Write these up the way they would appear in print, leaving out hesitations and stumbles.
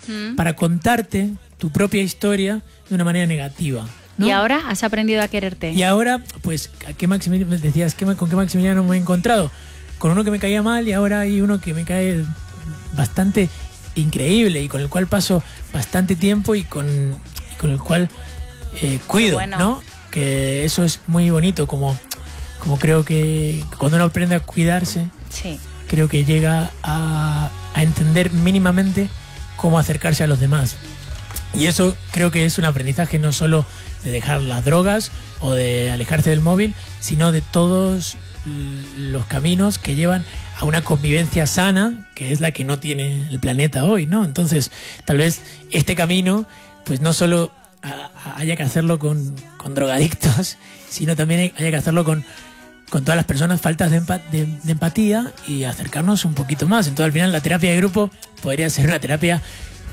para contarte tu propia historia de una manera negativa, ¿no? ¿Y ahora has aprendido a quererte? Y ahora, pues, decías, ¿con qué Maximiliano me he encontrado? Con uno que me caía mal y ahora hay uno que me cae bastante increíble y con el cual paso bastante tiempo y con el cual cuido, bueno, ¿no? Que eso es muy bonito, como creo que cuando uno aprende a cuidarse, sí, creo que llega a entender mínimamente cómo acercarse a los demás. Y eso creo que es un aprendizaje no solo de dejar las drogas o de alejarse del móvil, sino de todos los caminos que llevan a una convivencia sana, que es la que no tiene el planeta hoy, ¿no? Entonces, tal vez este camino, pues no solo haya que hacerlo con drogadictos, sino también haya que hacerlo con todas las personas faltas de empatía y acercarnos un poquito más. Entonces, al final, la terapia de grupo podría ser una terapia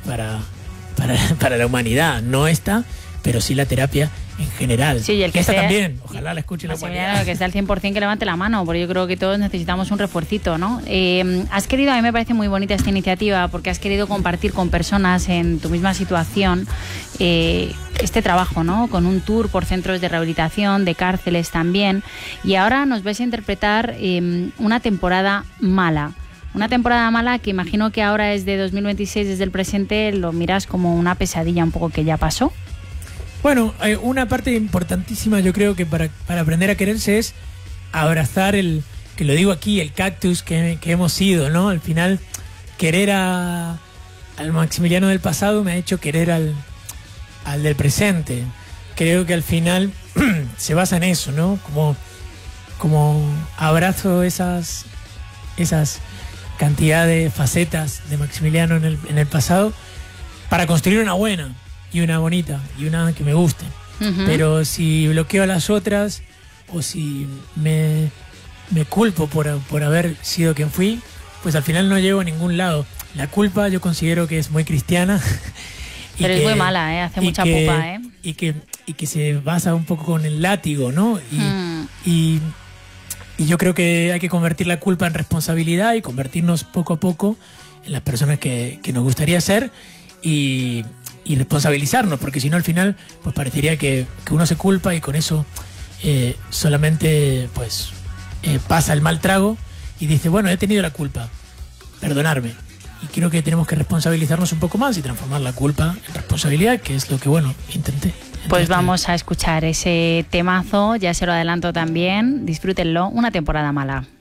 para la humanidad, no esta, pero sí la terapia en general. Sí, y el que esta sea, también, ojalá la escuche la humanidad. El que esté al 100% que levante la mano, porque yo creo que todos necesitamos un refuercito, ¿no? A mí me parece muy bonita esta iniciativa, porque has querido compartir con personas en tu misma situación este trabajo, ¿no? Con un tour por centros de rehabilitación, de cárceles también, y ahora nos vais a interpretar una temporada mala. Una temporada mala que imagino que ahora es de 2026, desde el presente lo miras como una pesadilla un poco que ya pasó. Bueno, una parte importantísima yo creo que para aprender a quererse es abrazar que lo digo aquí, el cactus que hemos sido, ¿no? Al final, querer al Maximiliano del pasado me ha hecho querer al del presente. Creo que al final se basa en eso, ¿no? Como abrazo esas cantidad de facetas de Maximiliano en el pasado para construir una buena y una bonita y una que me guste. Pero si bloqueo a las otras o si me culpo por haber sido quien fui, pues al final no llego a ningún lado. La culpa yo considero que es muy cristiana. Pero es muy mala, hace mucha pupa, y que se basa un poco con el látigo, ¿no? Y yo creo que hay que convertir la culpa en responsabilidad y convertirnos poco a poco en las personas que nos gustaría ser y responsabilizarnos, porque si no al final pues parecería que uno se culpa y con eso solamente pues pasa el mal trago y dice, bueno, he tenido la culpa, perdonarme. Y creo que tenemos que responsabilizarnos un poco más y transformar la culpa en responsabilidad, que es lo que, bueno, intenté. Pues vamos a escuchar ese temazo, ya se lo adelanto también, disfrútenlo, Una temporada mala.